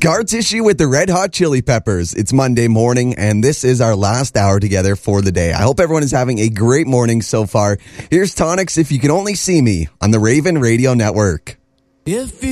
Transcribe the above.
Scar Tissue with the Red Hot Chili Peppers. It's Monday morning, and this is our last hour together for the day. I hope everyone is having a great morning so far. Here's Tonics, If You Can Only See Me, on the Raven Radio Network. If